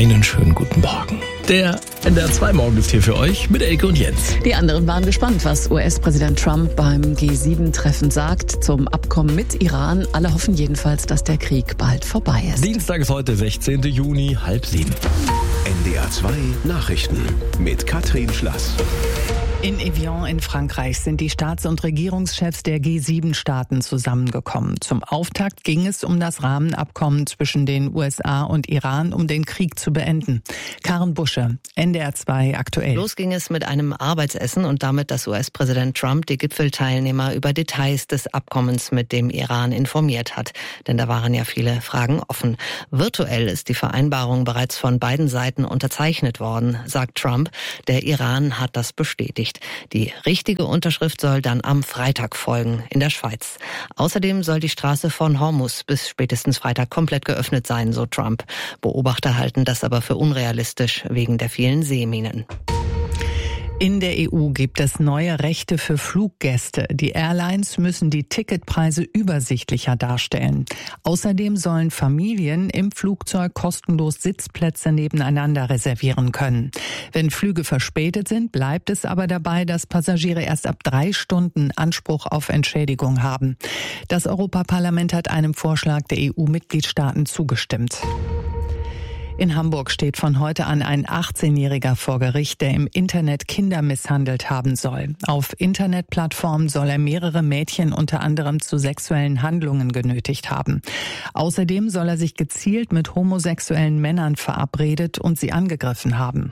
einen schönen guten Morgen. Der NDR 2 Morgen ist hier für euch mit Elke und Jens. Die anderen waren gespannt, was US-Präsident Trump beim G7-Treffen sagt zum Abkommen mit Iran. Alle hoffen jedenfalls, dass der Krieg bald vorbei ist. Dienstag ist heute, 16. Juni, 6:30. NDR 2 Nachrichten mit Katrin Schlass. In Evian in Frankreich sind die Staats- und Regierungschefs der G7-Staaten zusammengekommen. Zum Auftakt ging es um das Rahmenabkommen zwischen den USA und Iran, um den Krieg zu beenden. Karen Busche, NDR 2 aktuell. Los ging es mit einem Arbeitsessen und damit, dass US-Präsident Trump die Gipfelteilnehmer über Details des Abkommens mit dem Iran informiert hat. Denn da waren ja viele Fragen offen. Virtuell ist die Vereinbarung bereits von beiden Seiten unterzeichnet worden, sagt Trump. Der Iran hat das bestätigt. Die richtige Unterschrift soll dann am Freitag folgen in der Schweiz. Außerdem soll die Straße von Hormuz bis spätestens Freitag komplett geöffnet sein, so Trump. Beobachter halten das aber für unrealistisch wegen der vielen Seeminen. In der EU gibt es neue Rechte für Fluggäste. Die Airlines müssen die Ticketpreise übersichtlicher darstellen. Außerdem sollen Familien im Flugzeug kostenlos Sitzplätze nebeneinander reservieren können. Wenn Flüge verspätet sind, bleibt es aber dabei, dass Passagiere erst ab 3 Stunden Anspruch auf Entschädigung haben. Das Europaparlament hat einem Vorschlag der EU-Mitgliedstaaten zugestimmt. In Hamburg steht von heute an ein 18-Jähriger vor Gericht, der im Internet Kinder misshandelt haben soll. Auf Internetplattformen soll er mehrere Mädchen unter anderem zu sexuellen Handlungen genötigt haben. Außerdem soll er sich gezielt mit homosexuellen Männern verabredet und sie angegriffen haben.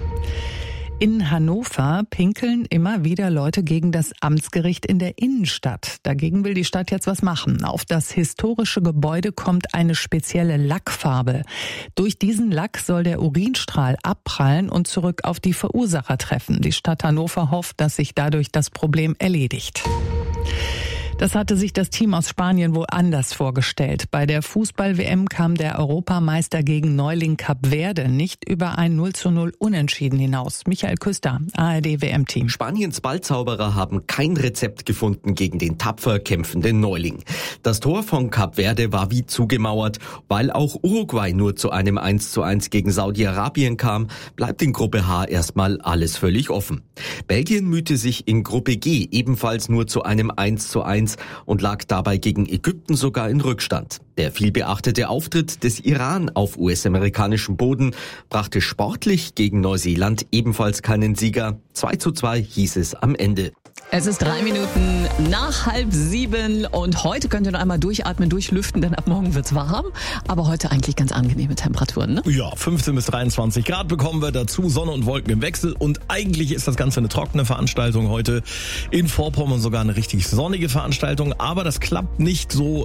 In Hannover pinkeln immer wieder Leute gegen das Amtsgericht in der Innenstadt. Dagegen will die Stadt jetzt was machen. Auf das historische Gebäude kommt eine spezielle Lackfarbe. Durch diesen Lack soll der Urinstrahl abprallen und zurück auf die Verursacher treffen. Die Stadt Hannover hofft, dass sich dadurch das Problem erledigt. Das hatte sich das Team aus Spanien wohl anders vorgestellt. Bei der Fußball-WM kam der Europameister gegen Neuling Kap Verde nicht über ein 0:0 Unentschieden hinaus. Michael Küster, ARD-WM-Team. Spaniens Ballzauberer haben kein Rezept gefunden gegen den tapfer kämpfenden Neuling. Das Tor von Kap Verde war wie zugemauert. Weil auch Uruguay nur zu einem 1:1 gegen Saudi-Arabien kam, bleibt in Gruppe H erstmal alles völlig offen. Belgien mühte sich in Gruppe G ebenfalls nur zu einem 1:1 und lag dabei gegen Ägypten sogar in Rückstand. Der vielbeachtete Auftritt des Iran auf US-amerikanischem Boden brachte sportlich gegen Neuseeland ebenfalls keinen Sieger. 2:2 hieß es am Ende. Es ist 3 Minuten nach 6:30 und heute könnt ihr noch einmal durchatmen, durchlüften, denn ab morgen wird's warm. Aber heute eigentlich ganz angenehme Temperaturen, ne? Ja, 15 bis 23 Grad bekommen wir dazu, Sonne und Wolken im Wechsel. Und eigentlich ist das Ganze eine trockene Veranstaltung heute. In Vorpommern sogar eine richtig sonnige Veranstaltung. Aber das klappt nicht so,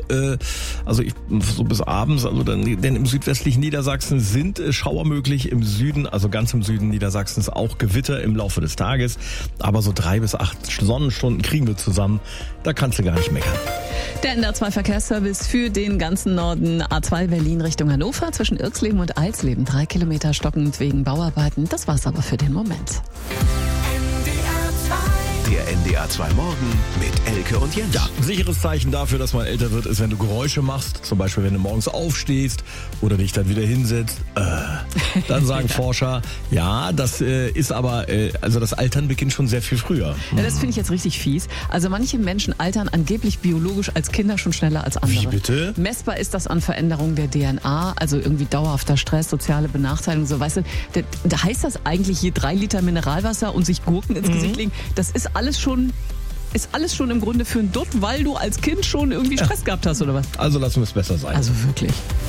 so bis abends. Denn im südwestlichen Niedersachsen sind Schauer möglich. Im Süden, also ganz im Süden Niedersachsens auch Gewitter im Laufe des Tages. Aber so 3 bis 8 Sonnenstunden kriegen wir zusammen. Da kannst du gar nicht meckern. Der NDR 2 Verkehrsservice für den ganzen Norden. A2 Berlin Richtung Hannover zwischen Irxleben und Eilsleben. 3 Kilometer stockend wegen Bauarbeiten. Das war's aber für den Moment. Der NDR 2 Morgen mit Elke und Jens. Ja, sicheres Zeichen dafür, dass man älter wird, ist, wenn du Geräusche machst. Zum Beispiel, wenn du morgens aufstehst oder dich dann wieder hinsetzt. Dann sagen Forscher, ja, das ist aber, also das Altern beginnt schon sehr viel früher. Ja, das finde ich jetzt richtig fies. Also manche Menschen altern angeblich biologisch als Kinder schon schneller als andere. Wie bitte? Messbar ist das an Veränderungen der DNA, also irgendwie dauerhafter Stress, soziale Benachteiligung, so, weißt du. Da heißt das eigentlich, je 3 Liter Mineralwasser und sich Gurken ins Gesicht legen, das ist alles schon im Grunde für einen Dutt, weil du als Kind schon irgendwie Stress gehabt hast, oder was? Also lassen wir es besser sein. Also wirklich.